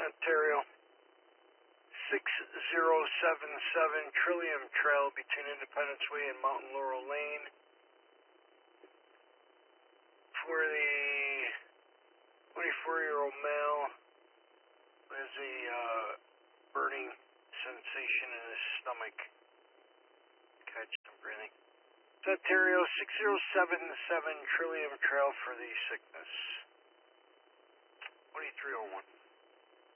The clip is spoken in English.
Ontario. 6077 Trillium Trail between Independence Way and Mountain Laurel Lane. For the 24-year-old male who has a burning sensation in his stomach. Catch some breathing. Ontario 6077 Trillium Trail for the sickness. 2301.